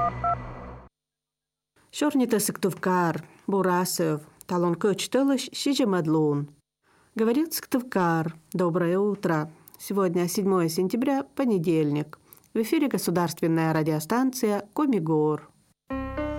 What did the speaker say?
Шорнита Сыктывкар, Бурасов, талон Кочтылыш, Сижемадлун. Говорит Сыктывкар. Доброе утро. Сегодня 7 сентября, понедельник. В эфире государственная радиостанция «Комигор».